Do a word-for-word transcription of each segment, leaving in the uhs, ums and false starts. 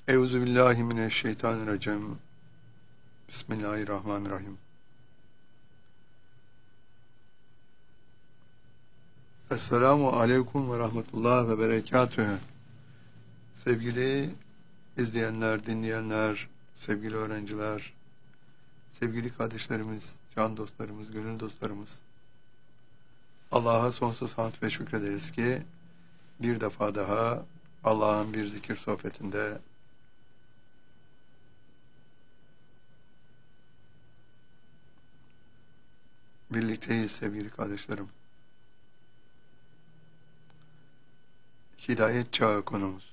Euzubillahimineşşeytanirracim. Bismillahirrahmanirrahim. Esselamu aleyküm ve rahmetullah ve berekatühü. Sevgili izleyenler, dinleyenler, sevgili öğrenciler, sevgili kardeşlerimiz, can dostlarımız, gönül dostlarımız. Allah'a sonsuz hamd ve şükrederiz ki bir defa daha Allah'ın bir zikir sohbetinde birlikteyiz sevgili kardeşlerim. Hidayet çağı konumuz.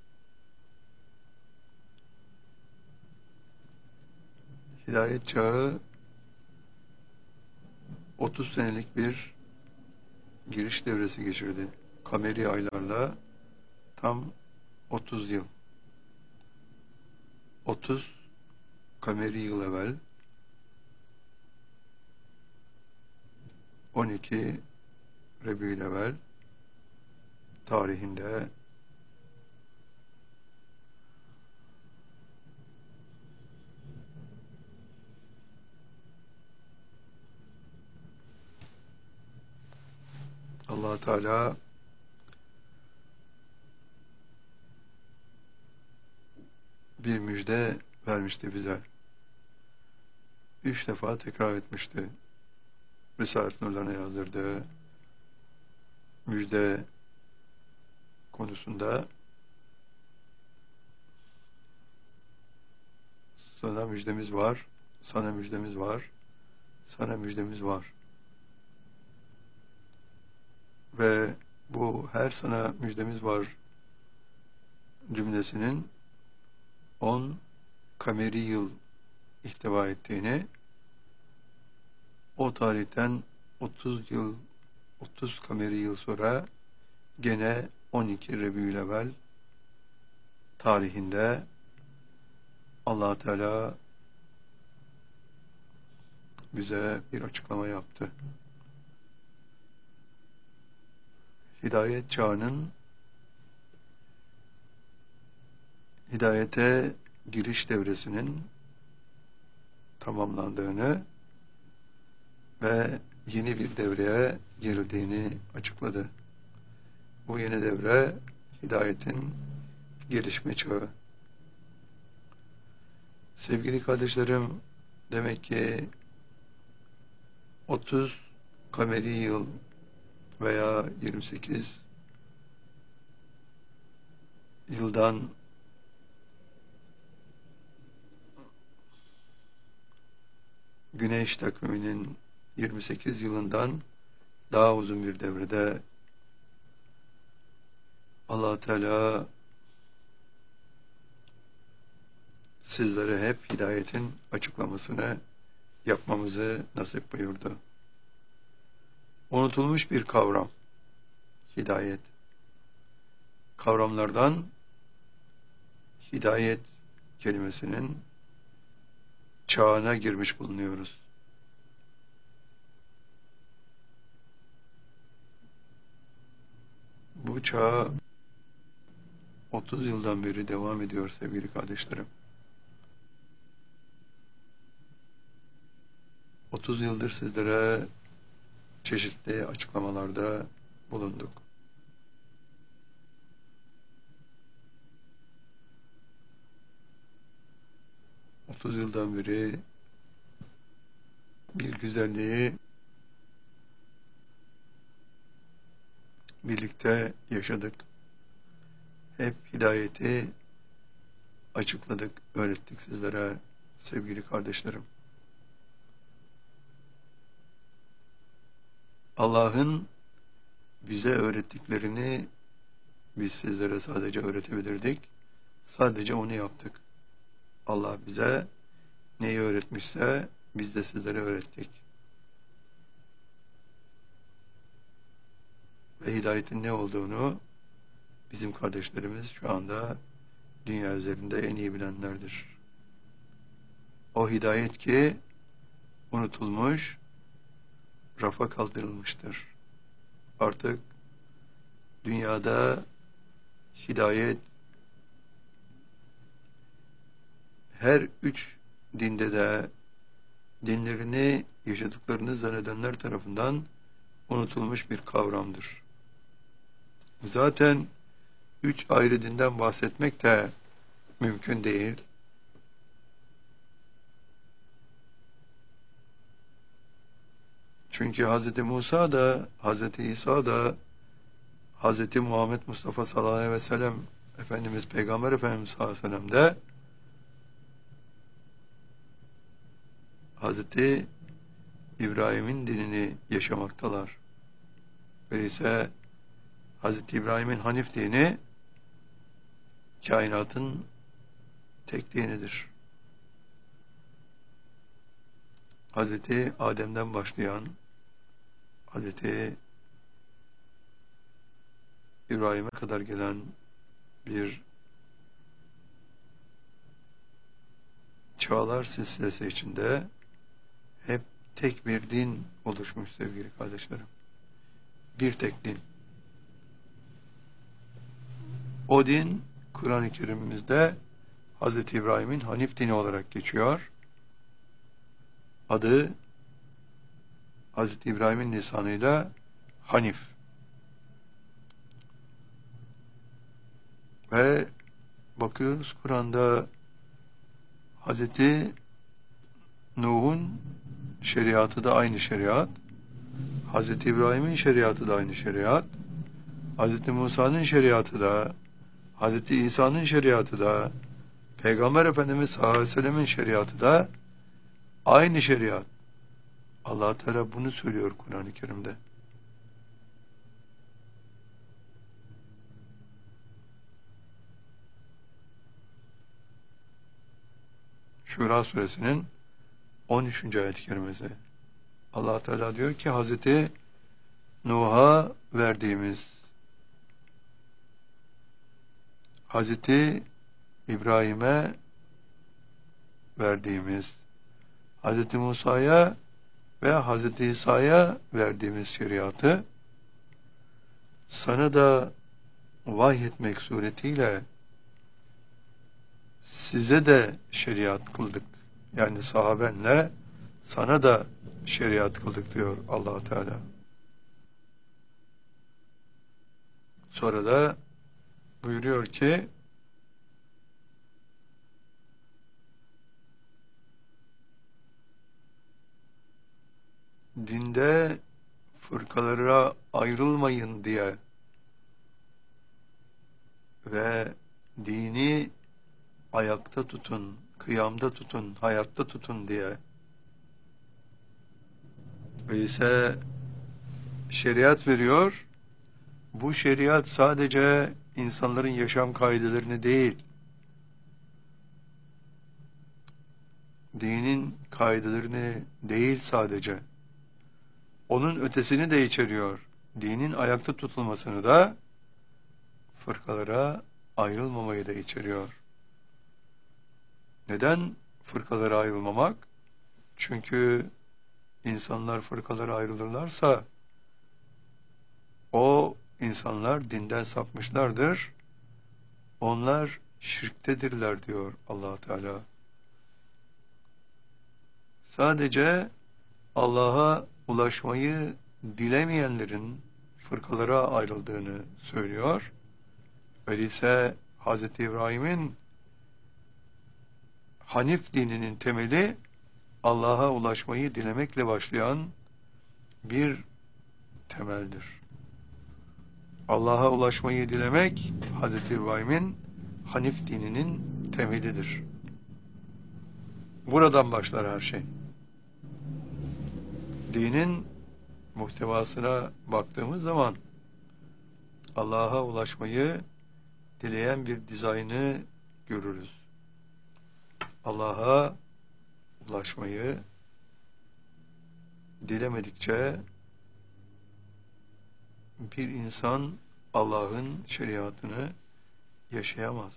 Hidayet çağı otuz senelik bir giriş devresi geçirdi. Kameri aylarla tam otuz yıl. otuz kameri yıl evvel on iki Rebiyülevvel tarihinde Allah Teala bir müjde vermişti bize. Üç defa tekrar etmişti. Risale-i Nur'larına yazdırdığı müjde konusunda sana müjdemiz var, sana müjdemiz var, sana müjdemiz var. Ve bu her sana müjdemiz var cümlesinin on kameri yıl ihtiva ettiğini, o tarihten otuz yıl, otuz kameri yıl sonra gene on iki Rebiyülevvel tarihinde Allah Teala bize bir açıklama yaptı. Hidayet çağının hidayete giriş devresinin tamamlandığını ve yeni bir devreye girildiğini açıkladı. Bu yeni devre hidayetin gelişme çağı. Sevgili kardeşlerim, demek ki otuz kameri yıl veya yirmi sekiz yıldan Güneş takviminin yirmi sekiz yılından daha uzun bir devrede Allah Teala sizlere hep hidayetin açıklamasını yapmamızı nasip buyurdu. Unutulmuş bir kavram, hidayet. Kavramlardan hidayet kelimesinin çağına girmiş bulunuyoruz. Bu çağ otuz yıldan beri devam ediyor sevgili kardeşlerim. otuz yıldır sizlere çeşitli açıklamalarda bulunduk. otuz yıldan beri bir güzelliği birlikte yaşadık. Hep hidayeti açıkladık, öğrettik sizlere sevgili kardeşlerim. Allah'ın bize öğrettiklerini biz sizlere sadece öğretebilirdik. Sadece onu yaptık. Allah bize neyi öğretmişse biz de sizlere öğrettik. Ve hidayetin ne olduğunu bizim kardeşlerimiz şu anda dünya üzerinde en iyi bilenlerdir. O hidayet ki unutulmuş, rafa kaldırılmıştır. Artık dünyada hidayet her üç dinde de dinlerini yaşadıklarını zannedenler tarafından unutulmuş bir kavramdır. Zaten üç ayrı dinden bahsetmek de mümkün değil. Çünkü Hz. Musa da, Hz. İsa da, Hz. Muhammed Mustafa sallallahu aleyhi ve sellem Efendimiz Peygamber Efendimiz sallallahu aleyhi ve sellem de Hz. İbrahim'in dinini yaşamaktalar. Öyleyse Hz. İbrahim'in Hanif dini kainatın tek dinidir. Hz. Adem'den başlayan Hz. İbrahim'e kadar gelen bir çağlar silsilesi içinde hep tek bir din oluşmuş sevgili kardeşlerim. Bir tek din. O din Kur'an-ı Kerim'imizde Hz. İbrahim'in Hanif dini olarak geçiyor. Adı Hz. İbrahim'in lisanıyla Hanif. Ve bakıyoruz Kur'an'da Hz. Nuh'un şeriatı da aynı şeriat, Hz. İbrahim'in şeriatı da aynı şeriat, Hz. Musa'nın şeriatı da, Hz. İsa'nın şeriatı da, Peygamber Efendimiz sallallahu aleyhi ve sellem'in şeriatı da aynı şeriat. Allah Teala bunu söylüyor Kur'an-ı Kerim'de. Şura suresinin on üçüncü ayet-i kerimesi. Allah Teala diyor ki Hazreti Nuh'a verdiğimiz, Hazreti İbrahim'e verdiğimiz, Hazreti Musa'ya ve Hazreti İsa'ya verdiğimiz şeriatı sana da vahyetmek suretiyle size de şeriat kıldık. Yani sahabenle sana da şeriat kıldık diyor Allah Teala. Sonra da buyuruyor ki dinde fırkalara ayrılmayın diye ve dini ayakta tutun, kıyamda tutun, hayatta tutun diye. Öyleyse şeriat veriyor. Bu şeriat sadece insanların yaşam kaidelerini değil, dinin kaidelerini değil sadece, onun ötesini de içeriyor. Dinin ayakta tutulmasını da, fırkalara ayrılmamayı da içeriyor. Neden fırkalara ayrılmamak? Çünkü insanlar fırkalara ayrılırlarsa o insanlar dinden sapmışlardır. Onlar şirktedirler diyor Allah Teala. Sadece Allah'a ulaşmayı dilemeyenlerin fırkalara ayrıldığını söylüyor. Öyleyse Hz. İbrahim'in Hanif dininin temeli Allah'a ulaşmayı dilemekle başlayan bir temeldir. Allah'a ulaşmayı dilemek Hz. İbrahim'in Hanif dininin temelidir. Buradan başlar her şey. Dinin muhtevasına baktığımız zaman Allah'a ulaşmayı dileyen bir dizaynı görürüz. Allah'a ulaşmayı dilemedikçe bir insan Allah'ın şeriatını yaşayamaz.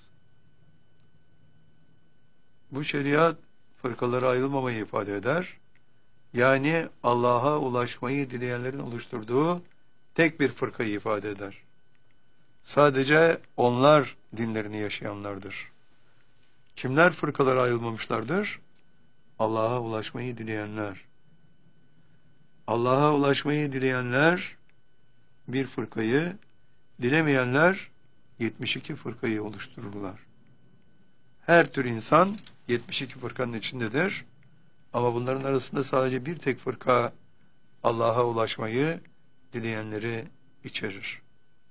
Bu şeriat fırkalara ayrılmamayı ifade eder. Yani Allah'a ulaşmayı dileyenlerin oluşturduğu tek bir fırkayı ifade eder. Sadece onlar dinlerini yaşayanlardır. Kimler fırkalara ayrılmamışlardır? Allah'a ulaşmayı dileyenler. Allah'a ulaşmayı dileyenler bir fırkayı, dilemeyenler yetmiş iki fırkayı oluştururlar. Her tür insan yetmiş iki fırkanın içindedir. Ama bunların arasında sadece bir tek fırka Allah'a ulaşmayı dileyenleri içerir.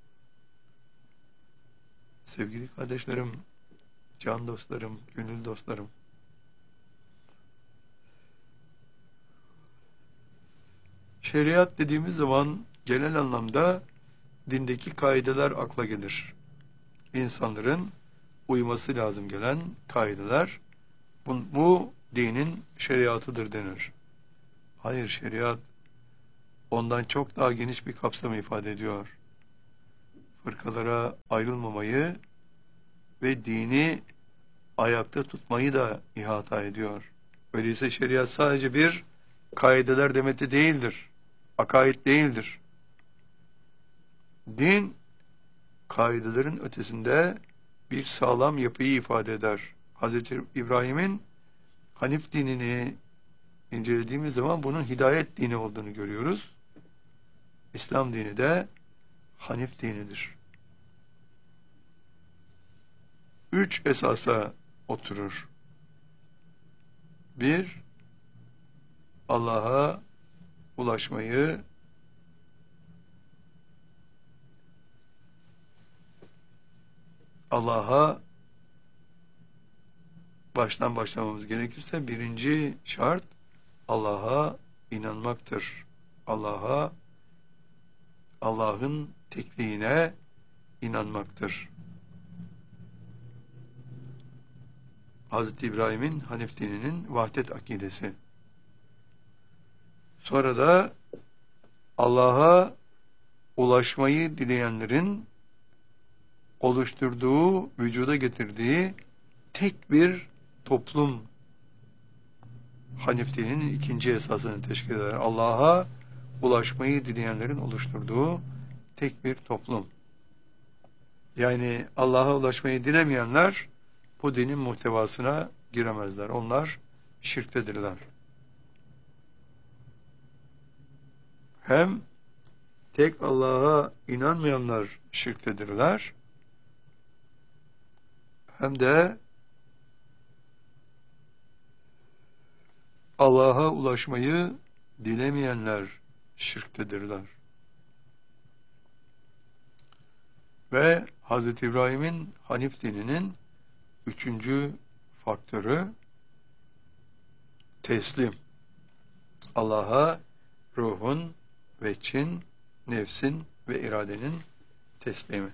Sevgili kardeşlerim, can dostlarım, gönül dostlarım, şeriat dediğimiz zaman genel anlamda dindeki kaideler akla gelir. İnsanların uyması lazım gelen kaideler, bu, bu dinin şeriatıdır denir. Hayır, şeriat ondan çok daha geniş bir kapsamı ifade ediyor. Fırkalara ayrılmamayı ve dini ayakta tutmayı da ihata ediyor. Öyleyse şeriat sadece bir kaideler demeti değildir. Akaid değildir. Din, kaidelerin ötesinde bir sağlam yapıyı ifade eder. Hazreti İbrahim'in Hanif dinini incelediğimiz zaman bunun hidayet dini olduğunu görüyoruz. İslam dini de Hanif dinidir. Üç esasa oturur. Bir, Allah'a ulaşmayı, Allah'a baştan başlamamız gerekirse birinci şart Allah'a inanmaktır. Allah'a, Allah'ın tekliğine inanmaktır. Hazreti İbrahim'in Hanif dininin vahdet akidesi. Sonra da Allah'a ulaşmayı dileyenlerin oluşturduğu, vücuda getirdiği tek bir toplum Hanif dininin ikinci esasını teşkil eder. Allah'a ulaşmayı dileyenlerin oluşturduğu tek bir toplum. Yani Allah'a ulaşmayı dilemeyenler bu dinin muhtevasına giremezler. Onlar şirktedirler. Hem tek Allah'a inanmayanlar şirktedirler, hem de Allah'a ulaşmayı dilemeyenler şirktedirler. Ve Hazreti İbrahim'in Hanif dininin üçüncü faktörü teslim. Allah'a ruhun, veçin, nefsin ve iradenin teslimi.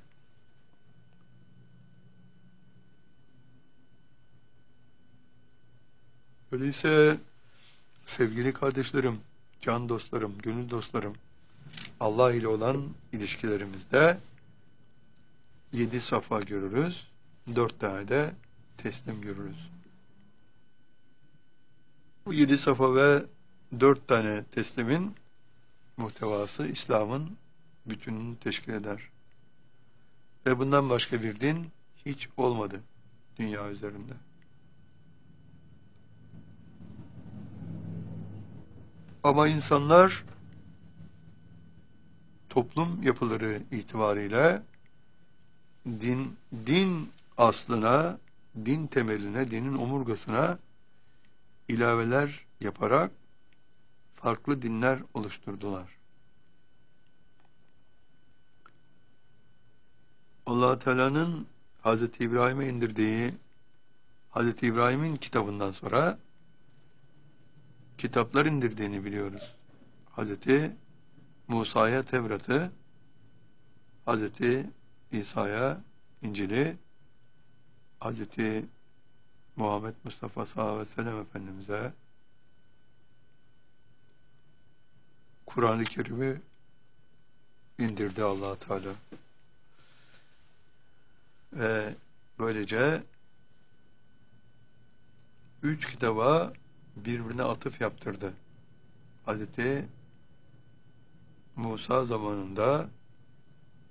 Öyleyse sevgili kardeşlerim, can dostlarım, gönül dostlarım, Allah ile olan ilişkilerimizde yedi safa görürüz, dört tane de teslim görürüz. Bu yedi safa ve dört tane teslimin muhtevası İslam'ın bütününü teşkil eder. Ve bundan başka bir din hiç olmadı dünya üzerinde. Ama insanlar toplum yapıları itibariyle din, din aslına, din temeline, dinin omurgasına ilaveler yaparak farklı dinler oluşturdular. Allah Teala'nın Hazreti İbrahim'e indirdiği Hazreti İbrahim'in kitabından sonra kitaplar indirdiğini biliyoruz. Hazreti Musa'ya Tevrat'ı, Hazreti İsa'ya İncil'i, Hazreti Muhammed Mustafa sallallahu aleyhi ve sellem Efendimiz'e Kur'an-ı Kerim'i indirdi Allah Teala. Ve böylece üç kitaba birbirine atıf yaptırdı. Hazreti Musa zamanında